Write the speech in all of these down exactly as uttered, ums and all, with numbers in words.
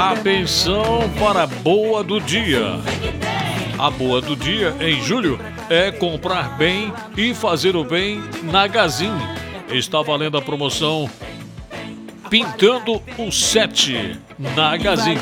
Atenção para a boa do dia. A boa do dia, em julho, é comprar bem e fazer o bem na Gazin. Está valendo a promoção Pintando o Sete na Gazin.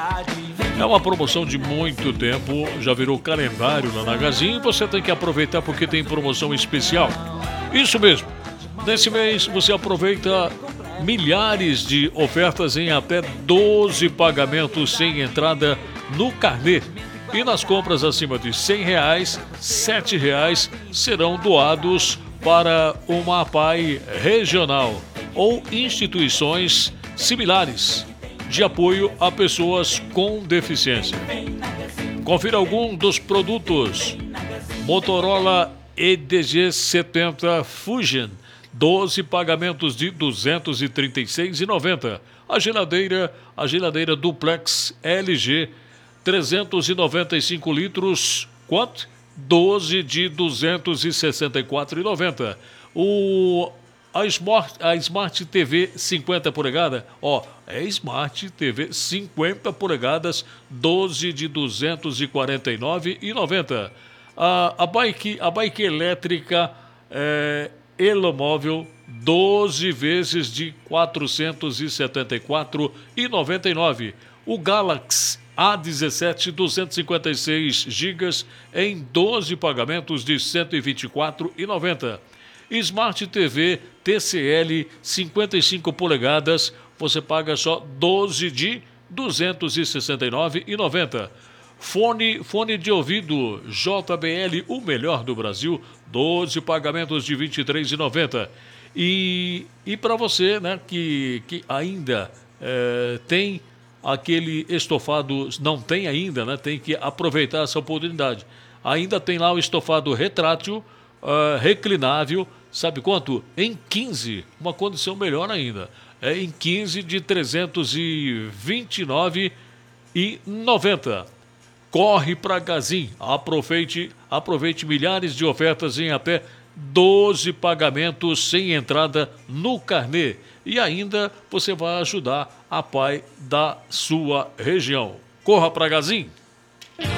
É uma promoção de muito tempo, já virou calendário lá na Gazin. Você tem que aproveitar porque tem promoção especial. Isso mesmo, nesse mês você aproveita milhares de ofertas em até doze pagamentos sem entrada no carnê. E nas compras acima de cem reais, sete reais serão doados para uma A P A I regional ou instituições similares de apoio a pessoas com deficiência. Confira algum dos produtos. Motorola E D G setenta Fusion, doze pagamentos de duzentos e trinta e seis reais e noventa centavos. A geladeira, a geladeira Duplex L G, trezentos e noventa e cinco litros, quanto? doze de duzentos e sessenta e quatro reais e noventa centavos. O a Smart, a Smart T V cinquenta polegadas, ó, é Smart T V cinquenta polegadas, doze de duzentos e quarenta e nove reais e noventa centavos. A, a bike, a bike elétrica é, Elomóvel, doze vezes de quatrocentos e setenta e quatro reais e noventa e nove centavos. O Galaxy A dezessete duzentos e cinquenta e seis gigas em doze pagamentos de cento e vinte e quatro reais e noventa centavos. Smart T V T C L cinquenta e cinco polegadas, você paga só doze de duzentos e sessenta e nove reais e noventa centavos. Fone, fone de ouvido J B L, o melhor do Brasil, doze pagamentos de vinte e três reais e noventa centavos. E, e para você, né, que, que ainda é, tem aquele estofado, não tem ainda, né, tem que aproveitar essa oportunidade. Ainda tem lá o estofado retrátil, uh, reclinável, sabe quanto? Em quinze, uma condição melhor ainda. É em quinze de trezentos e vinte e nove reais e noventa centavos. Corre para Gazin, aproveite, aproveite milhares de ofertas em até doze pagamentos sem entrada no carnê. E ainda você vai ajudar a P A I da sua região. Corra para Gazin.